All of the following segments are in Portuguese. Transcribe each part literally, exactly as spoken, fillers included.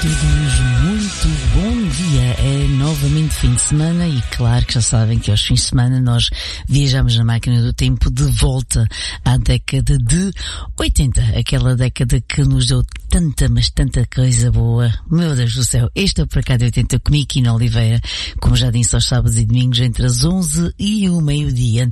todos, muito bom dia. É novamente fim de semana e claro que já sabem que aos fins de semana nós viajamos na máquina do tempo de volta à década de oitenta, aquela década que nos deu tanta, mas tanta coisa boa. Meu Deus do céu, este é o Para Cá de oitenta comigo, Kino Oliveira, como já disse, aos sábados e domingos entre as onze e o meio-dia.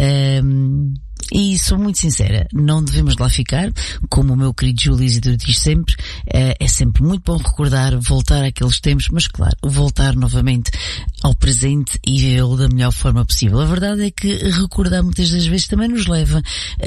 Um... E sou muito sincera, não devemos lá ficar, como o meu querido Júlio Isidro diz sempre, é, é sempre muito bom recordar, voltar àqueles tempos, mas claro, voltar novamente ao presente e vê-lo da melhor forma possível. A verdade é que recordar muitas das vezes também nos leva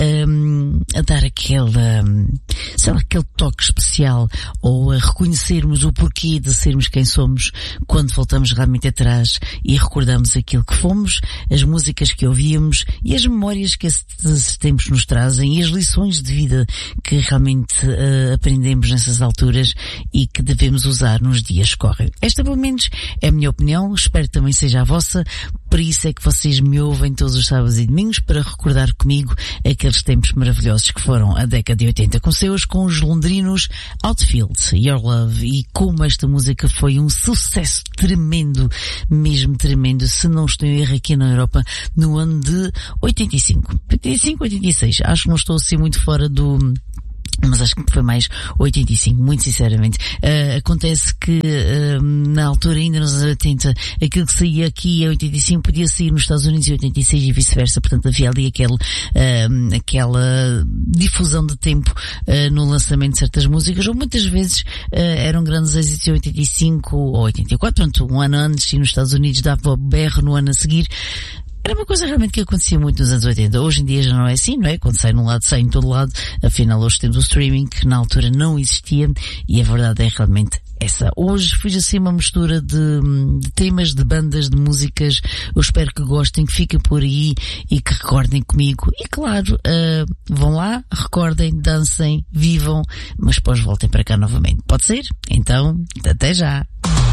um, a dar aquela, sei lá, aquele toque especial, ou a reconhecermos o porquê de sermos quem somos quando voltamos realmente atrás e recordamos aquilo que fomos, as músicas que ouvíamos e as memórias que esse esses tempos nos trazem e as lições de vida que realmente uh, aprendemos nessas alturas e que devemos usar nos dias que correm. Esta, pelo menos, é a minha opinião, espero que também seja a vossa, por isso é que vocês me ouvem todos os sábados e domingos para recordar comigo aqueles tempos maravilhosos que foram a década de oitenta. Comecei hoje com os londrinos Outfield, Your Love, e como esta música foi um sucesso tremendo, mesmo tremendo, se não estou em erro aqui na Europa, no ano de oitenta e cinco. oitenta e cinco, oitenta e seis. Acho que não estou assim muito fora do... mas acho que foi mais oitenta e cinco, muito sinceramente. Uh, acontece que uh, na altura, ainda nos anos oitenta, aquilo que saía aqui em oitenta e cinco podia sair nos Estados Unidos em oitenta e seis e vice-versa, portanto havia ali aquele, uh, aquela difusão de tempo uh, no lançamento de certas músicas, ou muitas vezes uh, eram grandes êxitos em oitenta e cinco ou oitenta e quatro, portanto um ano antes, e nos Estados Unidos dava o berro no ano a seguir. Era uma coisa realmente que acontecia muito nos anos oitenta. Hoje em dia já não é assim, não é? Quando sai num lado, sai em todo lado. Afinal, hoje temos o streaming, que na altura não existia, e a verdade é realmente essa. Hoje fiz assim uma mistura de, de temas, de bandas, de músicas. Eu espero que gostem, que fiquem por aí e que recordem comigo. E claro, uh, vão lá, recordem, dancem, vivam, mas depois voltem para cá novamente. Pode ser? Então, até já!